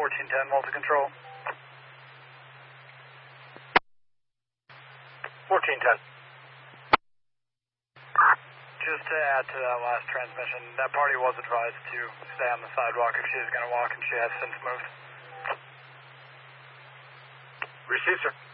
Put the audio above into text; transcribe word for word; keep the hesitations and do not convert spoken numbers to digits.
fourteen ten, multi-control. fourteen ten. Just to add to that last transmission, that party was advised to stay on the sidewalk if she is going to walk, and she has since moved. Receive, sir.